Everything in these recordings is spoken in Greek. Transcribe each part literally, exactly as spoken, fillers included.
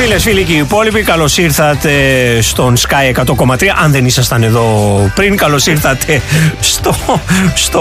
Φίλες, φίλοι και οι υπόλοιποι, καλώς ήρθατε στον Sky εκατό κόμμα τρία. Αν δεν ήσασταν εδώ πριν, καλώς ήρθατε στο, στο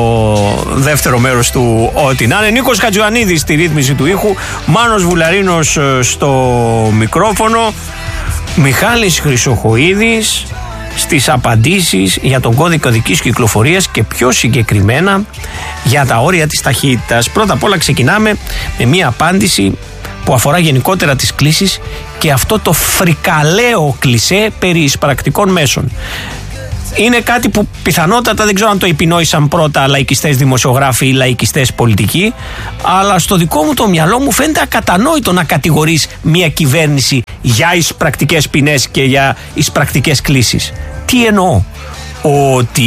δεύτερο μέρος του Ό,τι να είναι. Νίκος Χατζιωαννίδης στη ρύθμιση του ήχου, Μάνος Βουλαρίνος στο μικρόφωνο, Μιχάλης Χρυσοχοΐδης στις απαντήσεις για τον κώδικα οδικής κυκλοφορίας και πιο συγκεκριμένα για τα όρια της ταχύτητας. Πρώτα απ' όλα ξεκινάμε με μία απάντηση που αφορά γενικότερα τις κλήσεις και αυτό το φρικαλαίο κλισέ περί εισπρακτικών μέσων. Είναι κάτι που πιθανότατα δεν ξέρω αν το επινόησαν πρώτα λαϊκιστές δημοσιογράφοι ή λαϊκιστές πολιτικοί, αλλά στο δικό μου το μυαλό μου φαίνεται ακατανόητο να κατηγορείς μια κυβέρνηση για εισπρακτικές ποινές και για εισπρακτικές κλήσεις. Τι εννοώ? Ότι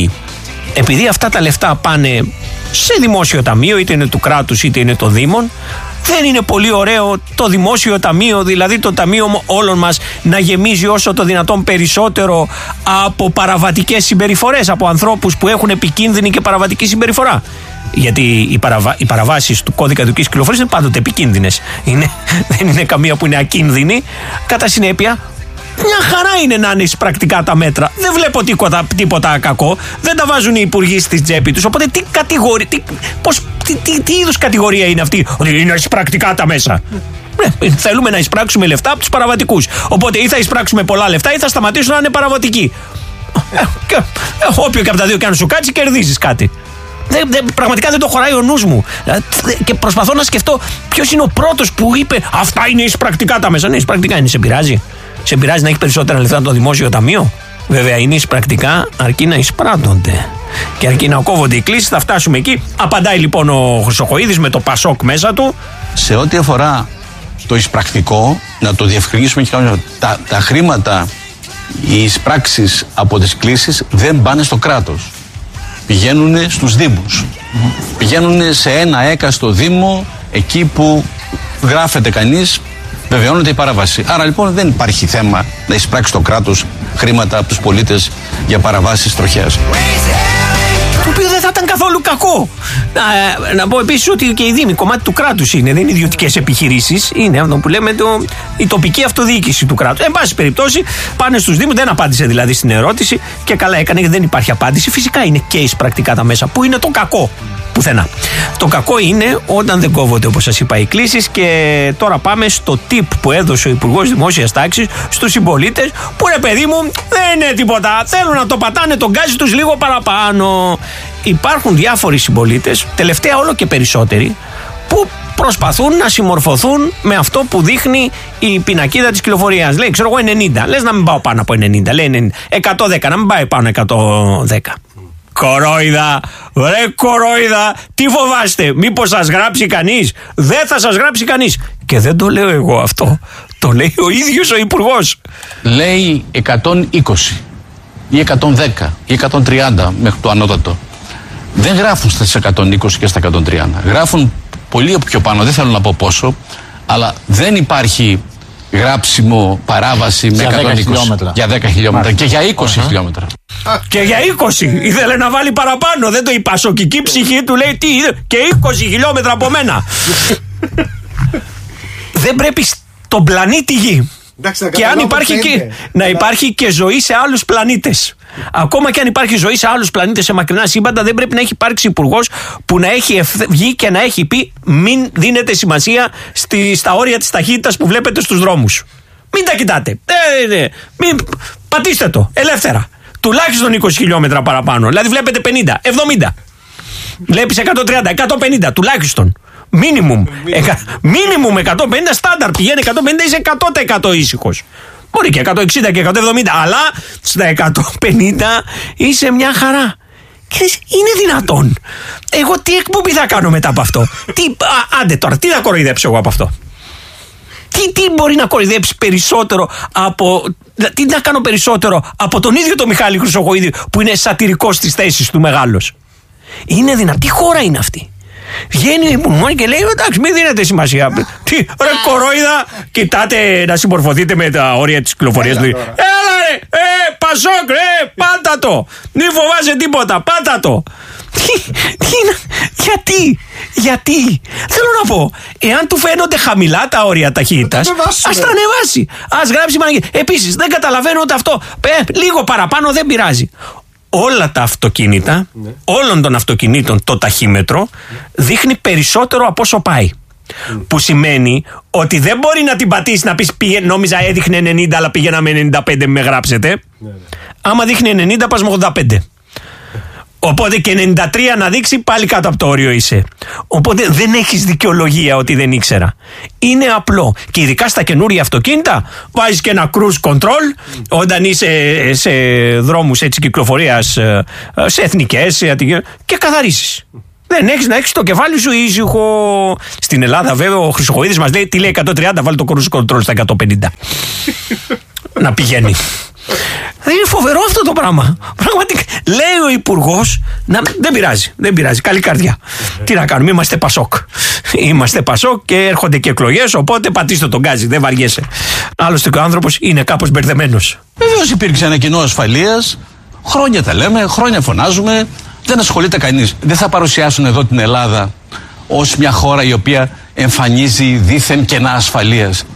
επειδή αυτά τα λεφτά πάνε σε δημόσιο ταμείο, είτε είναι του κράτους είτε είναι των δήμων, δεν είναι πολύ ωραίο το δημόσιο ταμείο, δηλαδή το ταμείο όλων μας, να γεμίζει όσο το δυνατόν περισσότερο από παραβατικές συμπεριφορές, από ανθρώπους που έχουν επικίνδυνη και παραβατική συμπεριφορά. Γιατί οι, παραβα... οι παραβάσεις του κώδικα οδικής κυκλοφορίας είναι πάντοτε επικίνδυνες. Είναι... δεν είναι καμία που είναι ακίνδυνη. Κατά συνέπεια, μια χαρά είναι να είναι εισπρακτικά τα μέτρα. Δεν βλέπω τίποτα, τίποτα κακό. Δεν τα βάζουν οι υπουργοί στη τσέπη τους. Οπότε τι κατηγορία, τι, πώς, τι, τι, τι είδους κατηγορία είναι αυτή? Ότι είναι εισπρακτικά τα μέσα. Ναι, θέλουμε να εισπράξουμε λεφτά από τους παραβατικούς. Οπότε ή θα εισπράξουμε πολλά λεφτά ή θα σταματήσουν να είναι παραβατικοί. Ε, και, ε, όποιο και από τα δύο και αν σου κάτσει, κερδίζεις κάτι. Δεν, δεν, πραγματικά δεν το χωράει ο νους μου. Και προσπαθώ να σκεφτώ ποιος είναι ο πρώτος που είπε αυτά είναι εισπρακτικά τα μέσα. Ναι, εισπρακτικά είναι, σε πειράζει? Σε πειράζει να έχει περισσότερα λεφτά από το δημόσιο ταμείο? Βέβαια είναι εισπρακτικά, αρκεί να εισπράττονται και αρκεί να κόβονται οι κλήσεις. Θα φτάσουμε εκεί. Απαντάει λοιπόν ο Χρυσοχοΐδης με το Πασόκ μέσα του. Σε ό,τι αφορά το εισπρακτικό, να το διευκρινίσουμε και κάνουμε, τα, τα χρήματα, οι εισπράξεις από τις κλήσεις δεν πάνε στο κράτος. Πηγαίνουν στους δήμους. Mm-hmm. Πηγαίνουν σε ένα έκαστο δήμο, εκεί που γράφεται κανείς, βεβαιώνεται η παράβαση. Άρα λοιπόν δεν υπάρχει θέμα να εισπράξει το κράτος χρήματα από τους πολίτες για παραβάσεις τροχαίας. Το οποίο δεν θα ήταν καθόλου κακό. Να, να πω επίσης ότι και οι δήμοι κομμάτι του κράτους είναι, δεν είναι ιδιωτικές επιχειρήσεις. Είναι αυτό που λέμε το, η τοπική αυτοδιοίκηση του κράτους. Εν πάση περιπτώσει, πάνε στους δήμους. Δεν απάντησε δηλαδή στην ερώτηση και καλά έκανε, γιατί δεν υπάρχει απάντηση. Φυσικά είναι και εισπρακτικά τα μέσα. Πού είναι το κακό? Πουθενά. Το κακό είναι όταν δεν κόβονται, όπως σας είπα, οι κλήσεις. Και τώρα πάμε στο tip που έδωσε ο Υπουργός Δημόσιας Τάξης στους συμπολίτες, που ρε παιδί μου δεν είναι τίποτα. Θέλουν να το πατάνε τον γκάζι τους λίγο παραπάνω. Υπάρχουν διάφοροι συμπολίτες, τελευταία όλο και περισσότεροι, που προσπαθούν να συμμορφωθούν με αυτό που δείχνει η πινακίδα της κυκλοφορίας. Λέει, ξέρω εγώ, ενενήντα. Λες να μην πάω πάνω από ενενήντα. Λέει ενενήντα. εκατόν δέκα. Να μην πάει πάνω εκατόν δέκα. Κορόιδα, ρε κορόιδα, τι φοβάστε? Μήπως σας γράψει κανείς? Δεν θα σας γράψει κανείς. Και δεν το λέω εγώ αυτό, το λέει ο ίδιος ο Υπουργός. Λέει εκατόν είκοσι ή εκατόν δέκα ή εκατόν τριάντα μέχρι το ανώτατο. Δεν γράφουν στις εκατόν είκοσι και στα εκατόν τριάντα. Γράφουν πολύ πιο πάνω, δεν θέλω να πω πόσο, αλλά δεν υπάρχει γράψιμο παράβαση με εκατόν είκοσι χιλιόμετρα. Για δέκα χιλιόμετρα. Μάλιστα. Και για είκοσι uh-huh. χιλιόμετρα. Και για είκοσι ήθελε να βάλει παραπάνω. Δεν το η πασοκική ψυχή του λέει τι, και είκοσι χιλιόμετρα από μένα. Δεν πρέπει στον πλανήτη Γη. Εντάξει, και αν υπάρχει και, να υπάρχει και ζωή σε άλλους πλανήτες. Ακόμα και αν υπάρχει ζωή σε άλλους πλανήτες, σε μακρινά σύμπαντα, δεν πρέπει να έχει υπάρξει υπουργός που να έχει βγει και να έχει πει μην δίνετε σημασία στη, στα όρια της ταχύτητας που βλέπετε στους δρόμους. Μην τα κοιτάτε. Ε, ε, μην, πατήστε το ελεύθερα. Τουλάχιστον είκοσι χιλιόμετρα παραπάνω. Δηλαδή βλέπετε πενήντα, εβδομήντα. Βλέπεις εκατόν τριάντα, εκατόν πενήντα τουλάχιστον. Μίνιμουμ. Μίνιμουμ εκατόν πενήντα, στάνταρ πηγαίνει εκατόν πενήντα, είσαι εκατό τοις εκατό ήσυχος. Μπορεί και εκατόν εξήντα και εκατόν εβδομήντα, αλλά στα εκατόν πενήντα είσαι μια χαρά. Και είναι δυνατόν? Εγώ τι εκπομπή θα κάνω μετά από αυτό? Τι, α, άντε τώρα, τι θα κοροϊδέψω εγώ από αυτό? Τι, τι μπορεί να κοροϊδέψει περισσότερο από... Τι να κάνω περισσότερο από τον ίδιο τον Μιχάλη Χρυσοχοΐδη, που είναι σατυρικός στις θέσεις του μεγάλος? Είναι δυνατή? Τι χώρα είναι αυτή? Βγαίνει ο Υπουργός και λέει εντάξει, μην δίνετε σημασία. Τι, ρε κορόιδα, κοιτάτε να συμμορφωθείτε με τα όρια της κυκλοφορίας. Έλα, Έλα ρε, ε, Πασόκ, ρε, πάτα το. Μην φοβάσαι τίποτα, πάτα το. Γιατί, γιατί, θέλω να πω, εάν του φαίνονται χαμηλά τα όρια ταχύτητας, ας τα ανεβάσει. Ας γράψει. Επίσης, δεν καταλαβαίνω ότι αυτό, ε, λίγο παραπάνω δεν πειράζει. Όλα τα αυτοκίνητα, ναι. όλων των αυτοκινήτων, το ταχύμετρο ναι. δείχνει περισσότερο από όσο πάει. Mm. Που σημαίνει ότι δεν μπορεί να την πατήσει να πεις πήγε, νόμιζα έδειχνε ενενήντα αλλά πήγαινα με ενενήντα πέντε, με γράψετε. Mm. Άμα δείχνει ενενήντα πας με ογδόντα πέντε. Οπότε και ενενήντα τρία να δείξει πάλι κάτω από το όριο είσαι. Οπότε δεν έχεις δικαιολογία ότι δεν ήξερα. Είναι απλό. Και ειδικά στα καινούρια αυτοκίνητα βάζεις και ένα cruise control mm. όταν είσαι σε δρόμους έτσι κυκλοφορίας, σε εθνικές και καθαρίσεις. Mm. Δεν έχεις να έχεις το κεφάλι σου ήσυχο. Στην Ελλάδα βέβαια ο Χρυσοχοΐδης μας λέει τι λέει εκατόν τριάντα, βάλει το cruise control στα εκατόν πενήντα. Να πηγαίνει. Είναι φοβερό αυτό το πράγμα. Πραγματικά. Λέει ο Υπουργός, να... δεν πειράζει, δεν πειράζει. Καλή καρδιά. Τι να κάνουμε, είμαστε Πασόκ. Είμαστε Πασόκ και έρχονται και εκλογές, οπότε πατήστε τον γκάζι, δεν βαριέσαι. Άλλωστε και ο άνθρωπος είναι κάπως μπερδεμένος. Βεβαίως υπήρξε ένα κοινό ασφαλείας. Χρόνια τα λέμε, χρόνια φωνάζουμε. Δεν ασχολείται κανείς. Δεν θα παρουσιάσουν εδώ την Ελλάδα ως μια χώρα η οποία εμφανίζει δήθεν κενά ασφαλείας.